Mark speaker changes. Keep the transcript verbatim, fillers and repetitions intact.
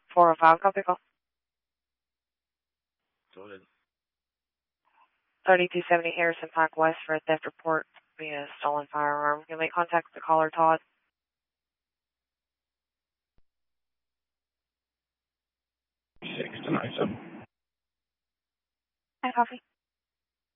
Speaker 1: four oh five, copy call.
Speaker 2: Go ahead.
Speaker 1: thirty-two seventy Harrison Pike West for a theft report via stolen firearm. You'll make contact with the caller, Todd.
Speaker 2: Six to nine seven.
Speaker 1: Hi, coffee.